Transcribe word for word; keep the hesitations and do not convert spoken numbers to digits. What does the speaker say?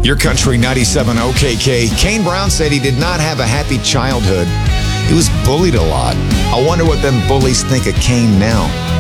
Your Country ninety-seven O K K. Kane Brown said he did not have a happy childhood. He was bullied a lot. I wonder what them bullies think of Kane now.